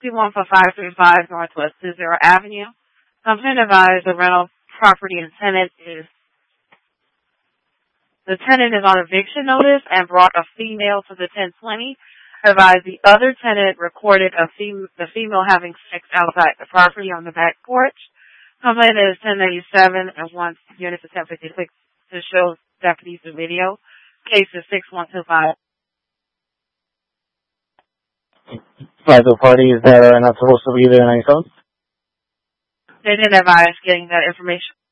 61 for 535 Northwest 20 Avenue. Complaint advised the rental property and the tenant is on eviction notice and brought a female to the 1020. Advised the other tenant recorded the female having sex outside the property on the back porch. Complaint is 1097 and wants units of 1056 to show deputies the video. Case is 6125. The parties that are not supposed to be there in any phone? They didn't advise getting that information.